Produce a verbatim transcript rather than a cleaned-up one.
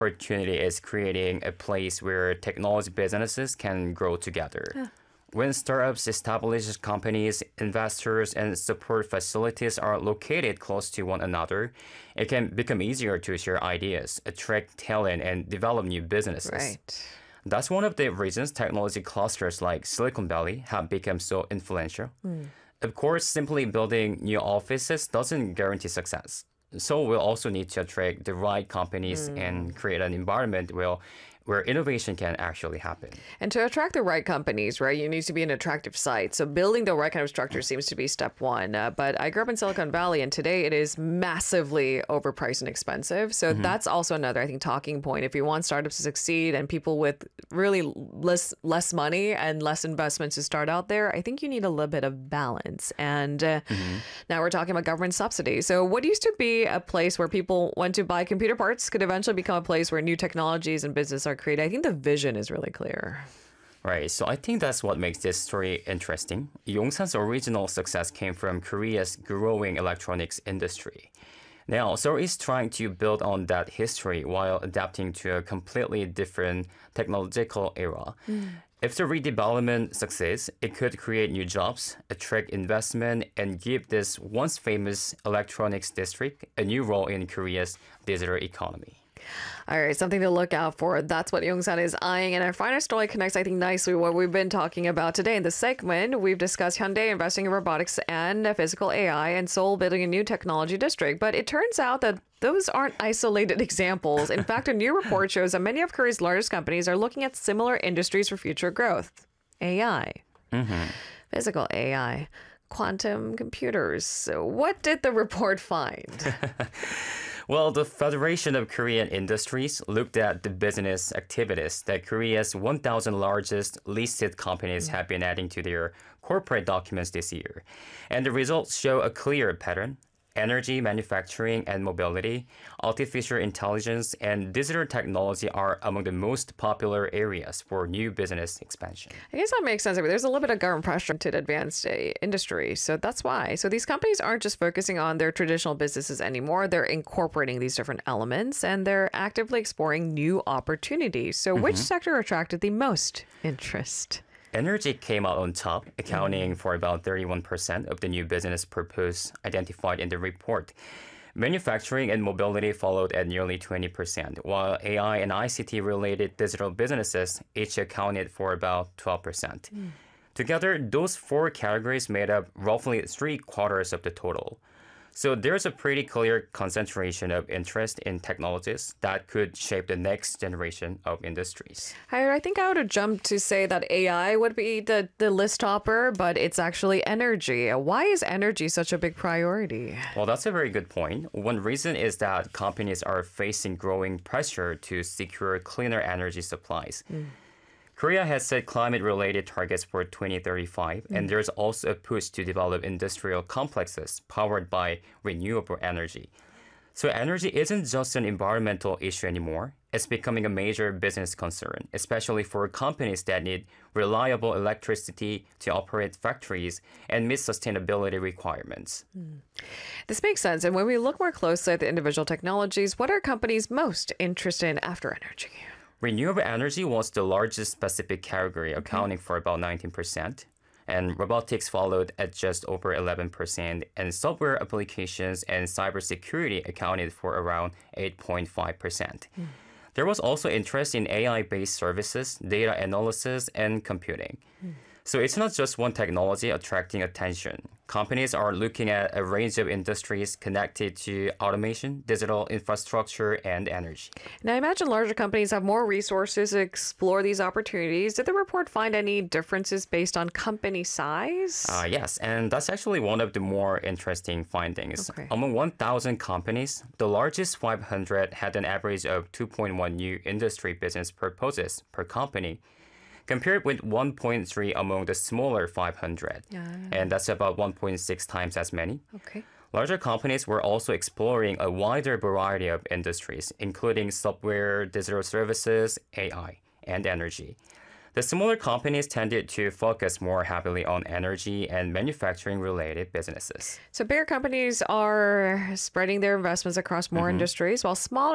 opportunity is creating a place where technology businesses can grow together. Yeah. When startups establish companies, investors, and support facilities are located close to one another, it can become easier to share ideas, attract talent, and develop new businesses. Right. That's one of the reasons technology clusters like Silicon Valley have become so influential. Mm. Of course, simply building new offices doesn't guarantee success. So we'll also need to attract the right companies Mm. and create an environment where, where innovation can actually happen. And to attract the right companies, right, you need to be an attractive site. So building the right kind of structure seems to be step one. Uh, but I grew up in Silicon Valley, and today it is massively overpriced and expensive. So Mm-hmm. that's also another, I think, talking point. If you want startups to succeed and people with really less less money and less investments to start out there, I think you need a little bit of balance. And uh, Mm-hmm. now we're talking about government subsidies. So what used to be a place where people went to buy computer parts could eventually become a place where new technologies and business are created. I think the vision is really clear. Right, so I think that's what makes this story interesting. Yongsan's original success came from Korea's growing electronics industry. Now, Seoul is trying to build on that history while adapting to a completely different technological era. Mm. If the redevelopment succeeds, it could create new jobs, attract investment, and give this once famous electronics district a new role in Korea's digital economy. All right, something to look out for. That's what Yongsan is eyeing. And our final story connects, I think, nicely with what we've been talking about today. In this segment, we've discussed Hyundai investing in robotics and physical A I, and Seoul building a new technology district. But it turns out that those aren't isolated examples. In fact, a new report shows that many of Korea's largest companies are looking at similar industries for future growth. A I, Mm-hmm. physical A I, quantum computers. So what did the report find? Well, the Federation of Korean Industries looked at the business activities that Korea's one thousand largest listed companies have been adding to their corporate documents this year. And the results show a clear pattern. Energy, manufacturing, and mobility, artificial intelligence, and digital technology are among the most popular areas for new business expansion. I guess that makes sense. I mean, there's a little bit of government pressure to advance a industry. So that's why. So these companies aren't just focusing on their traditional businesses anymore. They're incorporating these different elements, and they're actively exploring new opportunities. So which sector attracted the most interest? Energy came out on top, accounting for about thirty-one percent of the new business purpose identified in the report. Manufacturing and mobility followed at nearly twenty percent, while A I and I C T-related digital businesses each accounted for about twelve percent. Mm. Together, those four categories made up roughly three quarters of the total. So there's a pretty clear concentration of interest in technologies that could shape the next generation of industries. I, I think I would have jumped to say that A I would be the, the list topper, but it's actually energy. Why is energy such a big priority? Well, that's a very good point. One reason is that companies are facing growing pressure to secure cleaner energy supplies. Mm. Korea has set climate-related targets for twenty thirty-five, mm. and there's also a push to develop industrial complexes powered by renewable energy. So energy isn't just an environmental issue anymore. It's becoming a major business concern, especially for companies that need reliable electricity to operate factories and meet sustainability requirements. Mm. This makes sense. And when we look more closely at the individual technologies, what are companies most interested in after energy? Renewable energy was the largest specific category, accounting for about nineteen percent. And robotics followed at just over eleven percent. And software applications and cybersecurity accounted for around eight point five percent. Mm. There was also interest in A I-based services, data analysis, and computing. Mm. So it's not just one technology attracting attention. Companies are looking at a range of industries connected to automation, digital infrastructure, and energy. Now, I imagine larger companies have more resources to explore these opportunities. Did the report find any differences based on company size? Uh, yes, and that's actually one of the more interesting findings. Okay. Among one thousand companies, the largest five hundred had an average of two point one new industry business proposals per company, compared with one point three among the smaller five hundred. Yeah. And that's about one point six times as many. Okay. Larger companies were also exploring a wider variety of industries, including software, digital services, A I, and energy. The smaller companies tended to focus more heavily on energy and manufacturing-related businesses. So bigger companies are spreading their investments across more mm-hmm. industries, while smaller